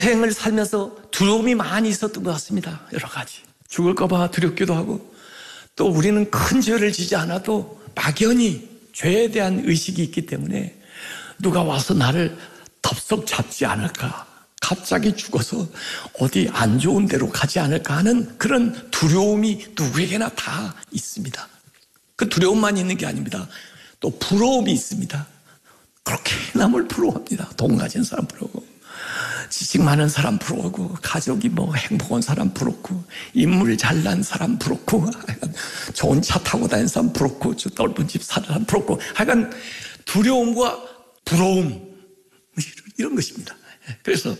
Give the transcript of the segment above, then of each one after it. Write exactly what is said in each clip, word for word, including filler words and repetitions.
생을 살면서 두려움이 많이 있었던 것 같습니다. 여러 가지. 죽을까 봐 두렵기도 하고, 또 우리는 큰 죄를 지지 않아도 막연히 죄에 대한 의식이 있기 때문에 누가 와서 나를 덥석 잡지 않을까, 갑자기 죽어서 어디 안 좋은 데로 가지 않을까 하는 그런 두려움이 누구에게나 다 있습니다. 그 두려움만 있는 게 아닙니다. 또 부러움이 있습니다. 그렇게 남을 부러워합니다. 돈 가진 사람 부러워, 지식 많은 사람 부러우고, 가족이 뭐 행복한 사람 부럽고, 인물 잘난 사람 부럽고, 하여간 좋은 차 타고 다니는 사람 부럽고, 저 넓은 집 사는 사람 부럽고, 하여간 두려움과 부러움, 이런 것입니다. 그래서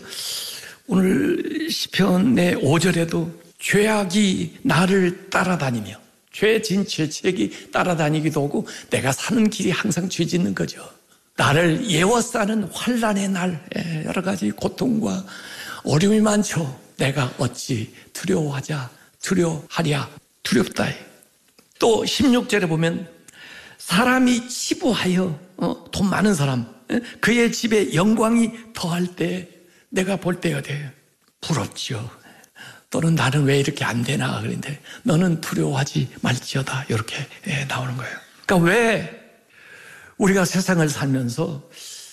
오늘 시편의 오 절에도 죄악이 나를 따라다니며, 죄진 죄책이 따라다니기도 하고, 내가 사는 길이 항상 죄 짓는 거죠. 나를 예워싸는 환난의 날, 여러 가지 고통과 어려움이 많죠. 내가 어찌 두려워하자, 두려워하랴, 두렵다. 또 십육 절에 보면 사람이 치부하여, 어, 돈 많은 사람, 그의 집에 영광이 더할 때 내가 볼 때가 돼요. 부럽죠. 또는 나는 왜 이렇게 안 되나 그런데 너는 두려워하지 말지어다, 이렇게 나오는 거예요. 그러니까 왜 우리가 세상을 살면서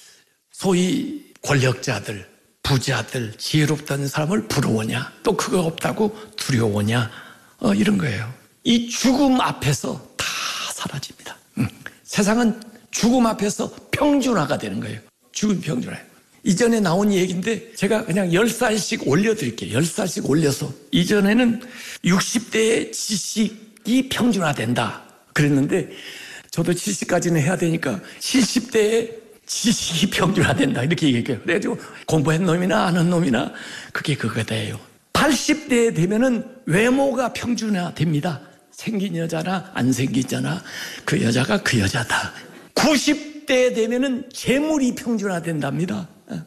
소위 권력자들, 부자들, 지혜롭다는 사람을 부러워냐, 또 그거 없다고 두려워냐, 어, 이런 거예요. 이 죽음 앞에서 다 사라집니다. 음. 세상은 죽음 앞에서 평준화가 되는 거예요. 죽음 평준화예요. 이전에 나온 얘기인데 제가 그냥 열 살씩 올려드릴게요. 열 살씩 올려서. 이전에는 육십 대의 지식이 평준화된다 그랬는데, 저도 칠십까지는 해야 되니까 칠십 대의 지식이 평준화된다 이렇게 얘기해요. 그래가지고 공부한 놈이나 안 한 놈이나 그게 그거다예요. 팔십 대 되면은 외모가 평준화됩니다. 생긴 여자나 안 생긴 여자나 그 여자가 그 여자다. 구십 대 되면은 재물이 평준화된답니다.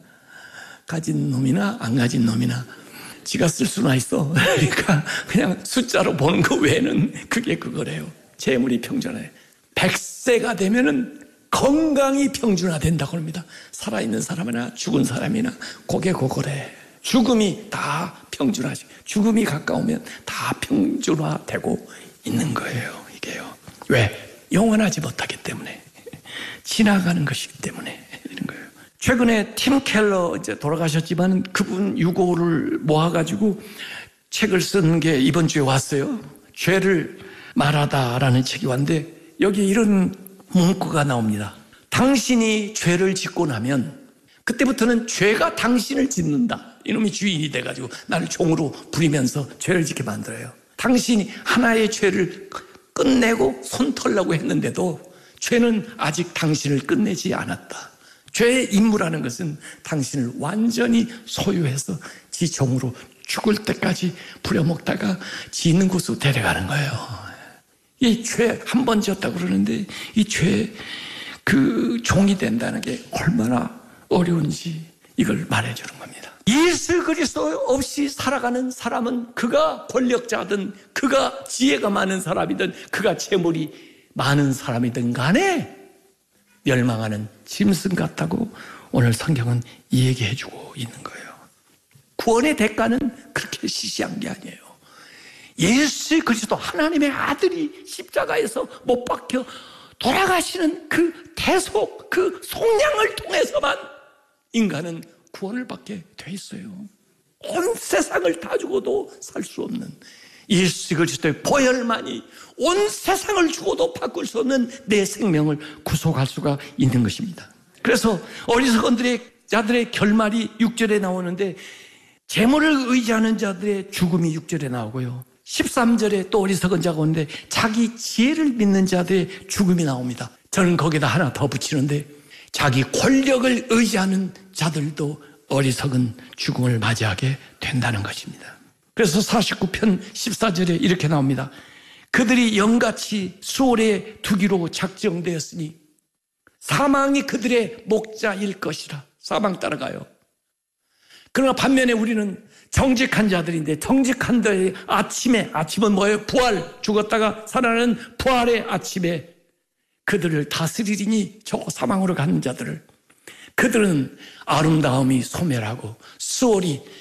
가진 놈이나 안 가진 놈이나 지가 쓸 수나 있어. 그러니까 그냥 숫자로 보는 거 외에는 그게 그거래요. 재물이 평준화해요. 백 세가 되면은 건강이 평준화된다고 합니다. 살아있는 사람이나 죽은 사람이나 그게 그거래. 죽음이 다 평준화지. 죽음이 가까우면 다 평준화되고 있는 거예요. 이게요. 왜? 영원하지 못하기 때문에, 지나가는 것이기 때문에 이런 거예요. 최근에 팀 켈러 이제 돌아가셨지만 그분 유고를 모아가지고 책을 쓴 게 이번 주에 왔어요. 죄를 말하다라는 책이 왔는데 여기 이런 문구가 나옵니다. 당신이 죄를 짓고 나면 그때부터는 죄가 당신을 짓는다. 이놈이 주인이 돼가지고 나를 종으로 부리면서 죄를 짓게 만들어요. 당신이 하나의 죄를 끝내고 손 털려고 했는데도 죄는 아직 당신을 끝내지 않았다. 죄의 임무라는 것은 당신을 완전히 소유해서 지 종으로 죽을 때까지 부려먹다가 지 있는 곳으로 데려가는 거예요. 이 죄 한 번 지었다고 그러는데 이 죄 그 종이 된다는 게 얼마나 어려운지 이걸 말해주는 겁니다. 예수 그리스도 없이 살아가는 사람은 그가 권력자든 그가 지혜가 많은 사람이든 그가 재물이 많은 사람이든 간에 멸망하는 짐승 같다고 오늘 성경은 얘기해주고 있는 거예요. 구원의 대가는 그렇게 시시한 게 아니에요. 예수 그리스도 하나님의 아들이 십자가에서 못 박혀 돌아가시는 그 대속, 그 속량을 통해서만 인간은 구원을 받게 돼 있어요. 온 세상을 다 주고도 살 수 없는 예수 그리스도의 보혈만이 온 세상을 주고도 바꿀 수 없는 내 생명을 구속할 수가 있는 것입니다. 그래서 어리석은들의 자들의 결말이 육 절에 나오는데 재물을 의지하는 자들의 죽음이 육 절에 나오고요. 십삼 절에 또 어리석은 자가 오는데 자기 지혜를 믿는 자들의 죽음이 나옵니다. 저는 거기다 하나 더 붙이는데 자기 권력을 의지하는 자들도 어리석은 죽음을 맞이하게 된다는 것입니다. 그래서 사십구 편 십사 절에 이렇게 나옵니다. 그들이 영같이 수월에 두기로 작정되었으니 사망이 그들의 목자일 것이라. 사망 따라가요. 그러나 반면에 우리는 정직한 자들인데 정직한 자의 아침에, 아침은 뭐예요? 부활, 죽었다가 살아나는 부활의 아침에 그들을 다스리리니 저 사망으로 가는 자들을 그들은 아름다움이 소멸하고 수월이